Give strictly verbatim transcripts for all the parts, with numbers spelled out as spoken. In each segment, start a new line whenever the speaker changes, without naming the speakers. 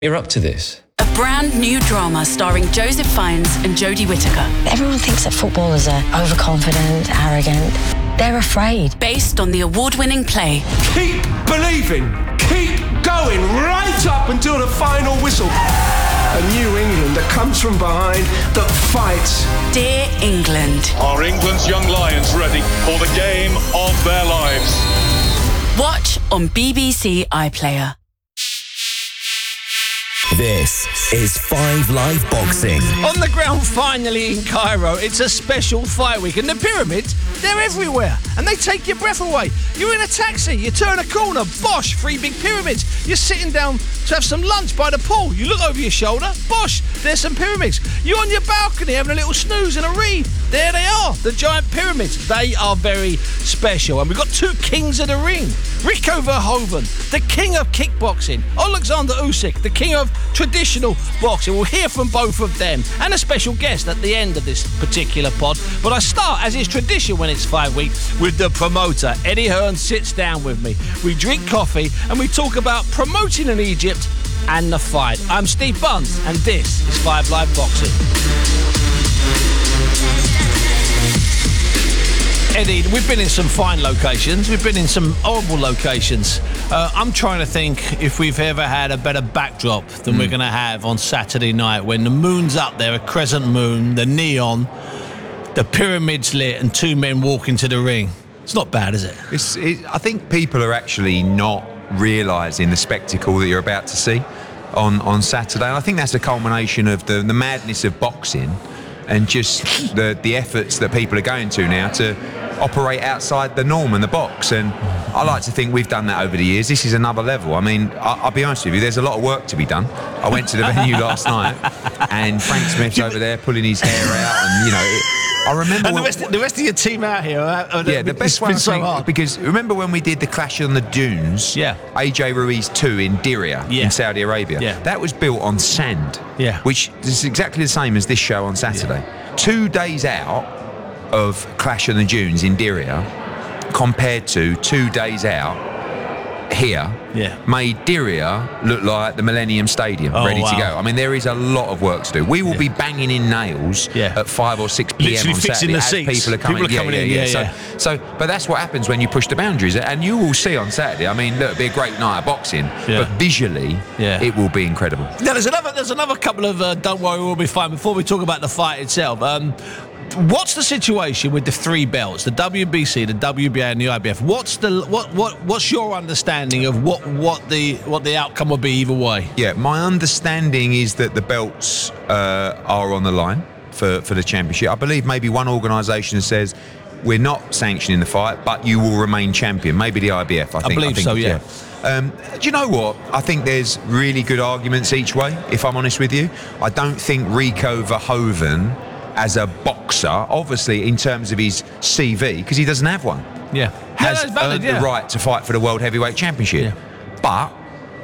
You're up to this.
A brand new drama starring Joseph Fiennes and Jodie Whittaker.
Everyone thinks that footballers are overconfident, arrogant. They're afraid.
Based on the award-winning play.
Keep believing. Keep going right up until the final whistle. A new England that comes from behind, that fights.
Dear England.
Are England's young lions ready for the game of their lives?
Watch on B B C iPlayer.
This is Five Live Boxing.
On the ground finally in Cairo, it's a special fight week, and the pyramids, they're everywhere, and they take your breath away. You're in a taxi, you turn a corner, bosh, three big pyramids. You're sitting down to have some lunch by the pool. You look over your shoulder, bosh, there's some pyramids. You're on your balcony having a little snooze and a read. There they are, the giant pyramids. They are very special, and we've got two kings of the ring. Rico Verhoeven, the king of kickboxing. Alexander Usyk, the king of traditional boxing. We'll hear from both of them and a special guest at the end of this particular pod. But I start, as is tradition when it's five week, with the promoter. Eddie Hearn sits down with me. We drink coffee and we talk about promoting in Egypt and the fight. I'm Steve Bunce and this is Five Live Boxing. Eddie, we've been in some fine locations. We've been in some horrible locations. Uh, I'm trying to think if we've ever had a better backdrop than mm. we're going to have on Saturday night when the moon's up there, a crescent moon, the neon, the pyramids lit, and two men walk into the ring. It's not bad, is it?
It's, it I think people are actually not realising the spectacle that you're about to see on, on Saturday. And I think that's a culmination of the, the madness of boxing and just the, the efforts that people are going to now to operate outside the norm and the box. And I like to think we've done that over the years. This is another level. I mean, I, I'll be honest with you, there's a lot of work to be done. I went to the venue last night and Frank Smith's over there pulling his hair out and, you know... It, I remember
and the,
when,
rest, the rest of your team out here. Uh,
yeah, the best one
so hard.
Because remember when we did the Clash on the Dunes?
Yeah.
A J Ruiz two in Diriyah
yeah.
in Saudi Arabia.
Yeah.
That was built on sand.
Yeah.
Which is exactly the same as this show on Saturday. Yeah. Two days out of Clash on the Dunes in Diriyah compared to two days out here
yeah.
made Diriyah look like the Millennium Stadium,
oh,
ready
wow.
to go. I mean, there is a lot of work to do. We will
yeah.
be banging in nails
yeah.
at five or six p.m.
Literally
on
fixing
Saturday
the
as
seats.
people are coming,
people are coming
yeah,
in.
Yeah,
Yeah,
yeah.
yeah.
So, so, but that's what happens when you push the boundaries, and you will see on Saturday. I mean, look, it'll be a great night of boxing,
yeah.
but visually,
yeah.
it will be incredible.
Now, there's another, there's another couple of uh, don't worry, we'll be fine. Before we talk about the fight itself. Um, What's the situation with the three belts, the W B C, the W B A, and the I B F? What's the what what what's your understanding of what what the what the outcome will be either way?
Yeah, my understanding is that the belts uh, are on the line for for the championship. I believe maybe one organisation says we're not sanctioning the fight, but you will remain champion. Maybe the I B F. I think.
I believe
I think,
so. Yeah.
yeah. Um, do you know what? I think there's really good arguments each way. If I'm honest with you, I don't think Rico Verhoeven, as a boxer, obviously in terms of his C V, because he doesn't have one,
yeah,
has
yeah, valid,
earned
yeah.
the right to fight for the World Heavyweight Championship.
Yeah.
But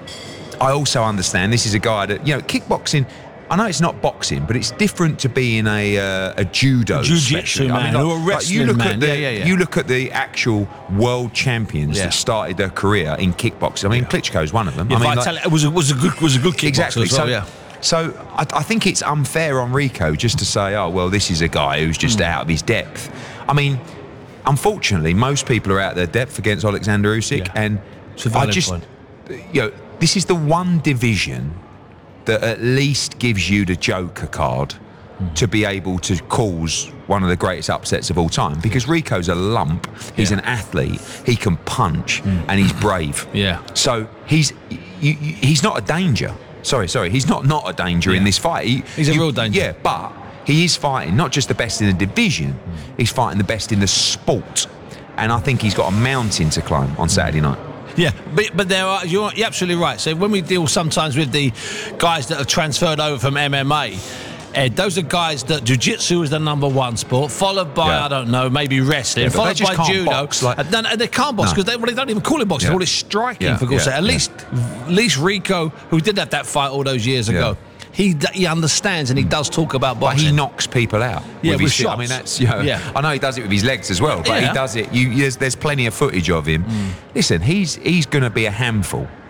I also understand this is a guy that, you know, kickboxing, I know it's not boxing, but it's different to being a uh, a judo
jiu-jitsu man,
I mean,
or a
like,
wrestling
you look
man.
At the,
yeah, yeah, yeah.
You look at the actual world champions
yeah.
that started their career in kickboxing. I mean, yeah. Klitschko's one of them.
Yeah,
I mean,
like, it was a, was a good was a good kickboxer
exactly.
as well,
so,
yeah.
So I, I think it's unfair on Rico just to say, oh, well, this is a guy who's just mm. out of his depth. I mean, unfortunately, most people are out of their depth against Alexander Usyk.
Yeah.
And I just,
point.
you know, this is the one division that at least gives you the Joker card mm. to be able to cause one of the greatest upsets of all time. Because Rico's a lump, he's yeah. an athlete, he can punch, mm. and he's brave.
Yeah.
So he's you, you, he's not a danger. Sorry, sorry, he's not not a danger
yeah.
in this fight. He,
he's a
you,
real danger.
Yeah, but he is fighting not just the best in the division, mm. he's fighting the best in the sport. And I think he's got a mountain to climb on Saturday night.
Yeah, but but there are you're, you're absolutely right. So when we deal sometimes with the guys that have transferred over from M M A, Ed, those are guys that jiu-jitsu is the number one sport, followed by, yeah. I don't know, maybe wrestling,
yeah,
followed by judo.
Box, like,
and, and they can't box because no. they, well, they don't even call it boxing, yeah. they call it striking,
yeah,
for God's
yeah,
sake. At
yeah.
least, at least Rico, who did have that fight all those years
yeah.
ago, he he understands and he does talk about boxing.
But he knocks people out.
Yeah,
with,
with
his
shots.
I mean, that's, you know,
yeah.
I know he does it with his legs as well, but
yeah.
he does it. You, there's, there's plenty of footage of him. Mm. Listen, he's he's going to be a handful.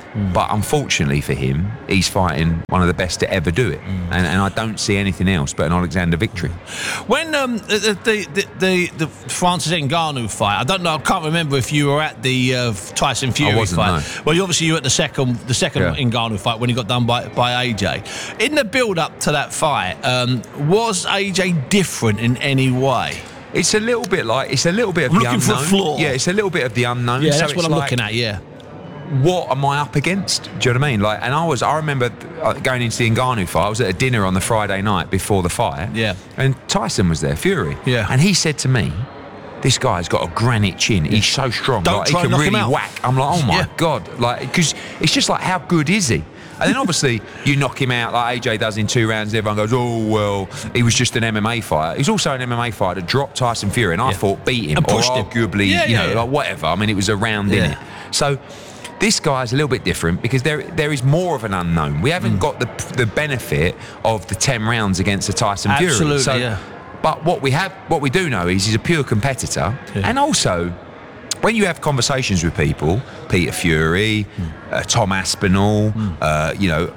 Mm. But unfortunately for him, he's fighting one of the best to ever do it. Mm. And, and I don't see anything else but an Alexander victory.
When um, the, the, the, the Francis Ngannou fight, I don't know, I can't remember if you were at the uh, Tyson Fury
I wasn't,
fight.
No.
Well, you obviously you were at the second the second yeah. Ngannou fight when he got done by, by A J. In the build-up to that fight, um, was A J different in any way?
It's a little bit like, it's a little bit of
I'm
the
looking
unknown.
for a flaw.
Yeah, it's a little bit of the unknown.
Yeah,
so
that's what I'm
like,
looking at, yeah.
What am I up against? Do you know what I mean? Like, and I was, I remember going into the Ngannou fight. I was at a dinner on the Friday night before the fight.
Yeah.
And Tyson was there, Fury.
Yeah.
And he said to me, "This guy's got a granite chin. He's so strong.
Don't
like,
try
he
and
can
knock him
really
out."
whack." I'm like, "Oh my
Yeah.
god!" Like, because it's just like, how good is he? And then obviously you knock him out like A J does in two rounds. Everyone goes, "Oh well, he was just an M M A fighter." He's also an M M A fighter that dropped Tyson Fury, and I
Yeah.
thought beat him
And
or
pushed him.
arguably,
Yeah,
you
yeah,
know,
yeah.
like whatever. I mean, it was a round in
Yeah.
it. So this guy's a little bit different because there there is more of an unknown. We haven't mm. got the the benefit of the ten rounds against the Tyson Fury.
Absolutely,
So,
yeah.
But what we have, what we do know is he's a pure competitor,
Yeah.
and also when you have conversations with people, Peter Fury, mm. uh, Tom Aspinall, mm. uh, you know,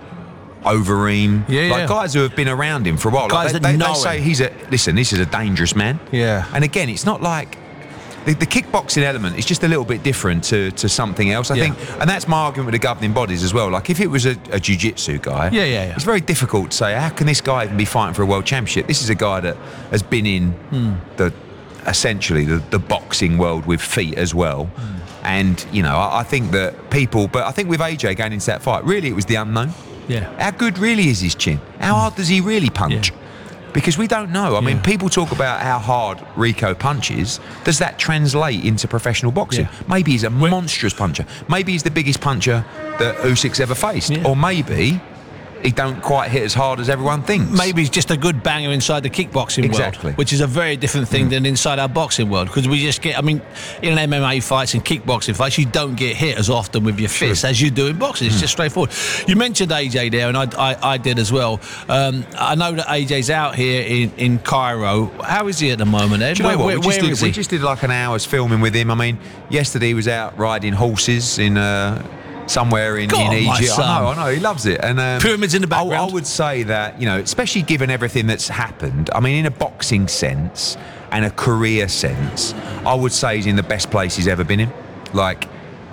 Overeem,
yeah,
like
yeah.
guys who have been around him for a while.
Guys
like
that
they,
know
they, they say
him.
he's a listen. This is a dangerous man.
Yeah.
And again, it's not like. The, the kickboxing element is just a little bit different to, to something else, I
Yeah.
think. And that's my argument with the governing bodies as well. Like, if it was a, a jiu-jitsu guy,
Yeah, yeah, yeah.
it's very difficult to say, how can this guy even be fighting for a world championship? This is a guy that has been in
Hmm.
the, essentially, the, the boxing world with feet as well.
Hmm.
And, you know, I, I think that people... But I think with A J going into that fight, really it was the unknown.
Yeah.
How good really is his chin? How hard does he really punch?
Yeah.
Because we don't know. I mean,
Yeah.
people talk about how hard Rico punches. Does that translate into professional boxing?
Yeah.
Maybe he's a monstrous puncher. Maybe he's the biggest puncher that Usyk's ever faced.
Yeah.
Or maybe he don't quite hit as hard as everyone thinks.
Maybe he's just a good banger inside the kickboxing
Exactly.
world, which is a very different thing
Mm.
than inside our boxing world. Because we just get, I mean, in M M A fights and kickboxing fights, you don't get hit as often with your fists as you do in boxing. It's
Mm.
just straightforward. You mentioned A J there, and I, I, I did as well. Um, I know that A J's out here in, in Cairo. How is he at the moment, Ed?
Do you know
where
what?
where,
we, just
where
did,
is
we
he?
just did like an hour's filming with him. I mean, yesterday he was out riding horses in uh, somewhere in,
Go
in
on, my
Egypt.
son.
I know, I know, he loves it. And um,
Pyramids in the
I,
background.
I would say that, you know, especially given everything that's happened, I mean, in a boxing sense and a career sense, I would say he's in the best place he's ever been in. Like,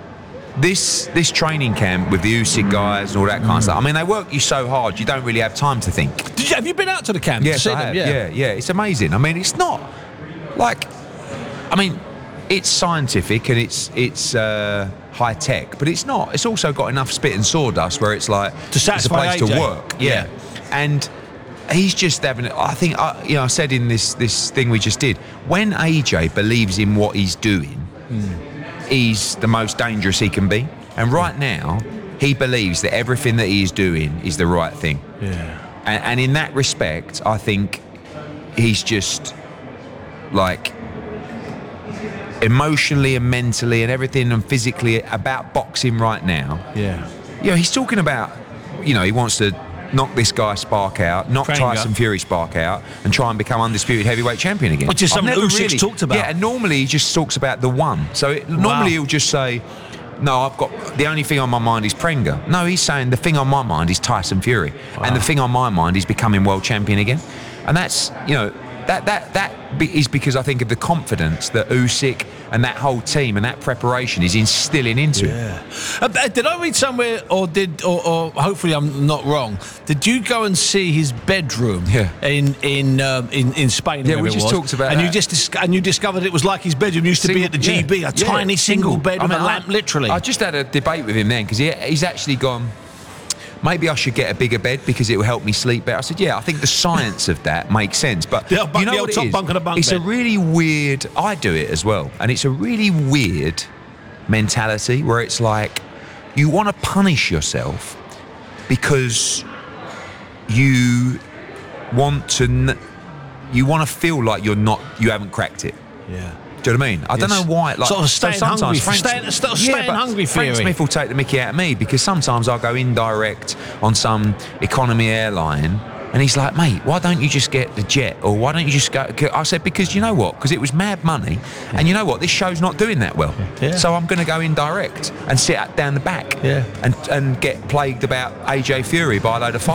this this training camp with the Usyk guys and all that kind of stuff, I mean, they work you so hard, you don't really have time to think.
Did you, have you been out to the camp?
Yes,
to see
I
them?
have.
Yeah.
yeah, yeah. It's amazing. I mean, it's not like, I mean, it's scientific and it's it's uh, high tech, but it's not. It's also got enough spit and sawdust where it's like
To satisfy
it's a place
A J.
to work. Yeah.
Yeah.
And he's just having. I think I, you know. I said in this this thing we just did, when A J believes in what he's doing,
Mm.
he's the most dangerous he can be. And right now, he believes that everything that he is doing is the right thing.
Yeah.
And, and in that respect, I think he's just like emotionally and mentally and everything and physically about boxing right now.
Yeah.
You know, he's talking about, you know, he wants to knock this guy Spark out, knock
Franger.
Tyson Fury Spark out, and try and become undisputed heavyweight champion again.
Which is
I've
something
never
Usyk's
really-
talked about.
Yeah, and normally he just talks about the one. So it, normally he'll just say, no, I've got, the only thing on my mind is Prenger. No, he's saying the thing on my mind is Tyson Fury.
Wow.
And the thing on my mind is becoming world champion again. And that's, you know, that that that be- is because I think of the confidence that Usyk and that whole team and that preparation is instilling into him.
Yeah. Uh, did I read somewhere, or did, or, or hopefully I'm not wrong? Did you go and see his bedroom?
Yeah.
In in um, in in Spain.
Yeah,
wherever
we
it
just
was,
talked about
and you
that.
just dis- and you discovered it was like his bedroom used to be at the G B,
yeah,
a
yeah,
tiny single, bedroom,
I
a
mean,
lamp,
I-
literally.
I just had a debate with him then because he, he's actually gone, maybe I should get a bigger bed because it will help me sleep better. I said, yeah, I think the science of that makes sense. But
The old bunk-
you know
the
what
old
it
top
is?
bunk and a bunk
It's a
bed.
really weird, I do it as well, and it's a really weird mentality where it's like you want to punish yourself because you want to n- you want to feel like you're not, you haven't cracked it.
yeah.
Do you know what I mean? I don't
Yes.
know why. Like,
Sort of
so
staying
sometimes
hungry-
Frank-
staying- st-
yeah,
staying
but
hungry
Frank
theory.
Smith will take the mickey out of me because sometimes I'll go indirect on some economy airline And he's like, mate, why don't you just get the jet? Or why don't you just go? I said, because you know what? Because it was mad money. And you know what? This show's not doing that well.
Yeah.
So I'm going to go in direct and sit down the back
Yeah.
and, and get plagued about A J Fury by a load of